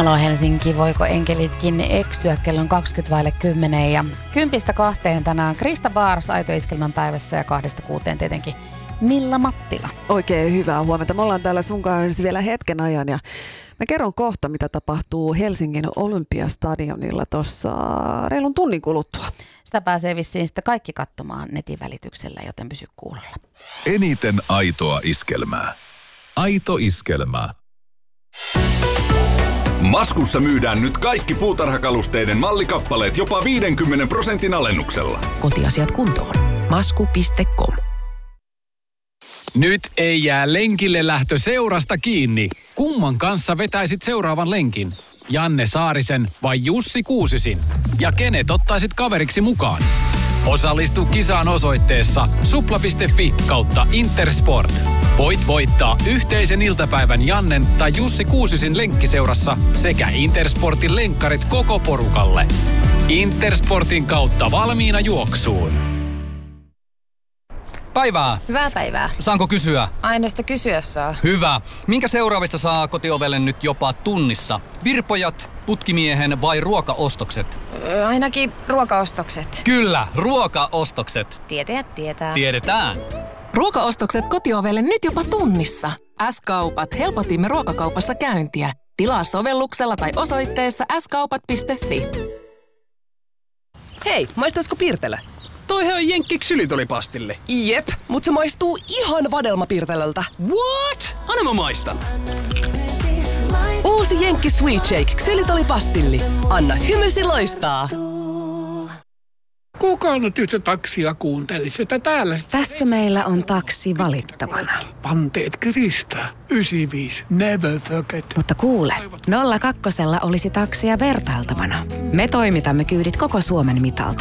Halo Helsinki, voiko enkelitkin eksyä? Kello on 10:20 ja 10:2 tänään Krista Baars Aito-iskelmän päivässä ja 2:6 tietenkin Milla Mattila. Oikein hyvää huomenta. Me ollaan täällä sun kanssa vielä hetken ajan ja mä kerron kohta, mitä tapahtuu Helsingin Olympiastadionilla tuossa reilun tunnin kuluttua. Sitä pääsee vissiin sitten kaikki katsomaan netin välityksellä, joten pysy kuulolla. Eniten aitoa iskelmää. Aito iskelmää. Maskussa myydään nyt kaikki puutarhakalusteiden mallikappaleet jopa 50% alennuksella. Kotiasiat kuntoon. Masku.com. Nyt ei jää lenkille lähtö seurasta kiinni. Kumman kanssa vetäisit seuraavan lenkin? Janne Saarisen vai Jussi Kuusisin? Ja kenet ottaisit kaveriksi mukaan? Osallistu kisaan osoitteessa supla.fi/Intersport. Voit voittaa yhteisen iltapäivän Jannen tai Jussi Kuusisin lenkkiseurassa sekä Intersportin lenkkarit koko porukalle. Intersportin kautta valmiina juoksuun. Päivää. Hyvää päivää. Saanko kysyä? Aina sitä kysyä saa. Hyvä. Minkä seuraavista saa kotiovelle nyt jopa tunnissa? Virpojat, putkimiehen vai ruokaostokset? Ainakin ruokaostokset. Kyllä, ruokaostokset. Tietäjät tietää. Tiedetään. Ruokaostokset kotiovelle nyt jopa tunnissa. S-kaupat, helpotimme ruokakaupassa käyntiä. Tilaa sovelluksella tai osoitteessa skaupat.fi. Hei, maistuisiko Pirtelö? Toihan on jenkki ksylitolipastille. Jep, mut se maistuu ihan vadelmapirtelöltä. What? Anna mä maistan. Uusi jenkki Sweet Shake ksylitolipastilli. Anna hymysi loistaa. Kuka nyt yhtä taksia kuuntelisi, että täällä... Tässä meillä on taksi valittavana. Panteet Krista, 95, never forget. Mutta kuule, 02 olisi taksia vertailtavana. Me toimitamme kyydit koko Suomen mitalta.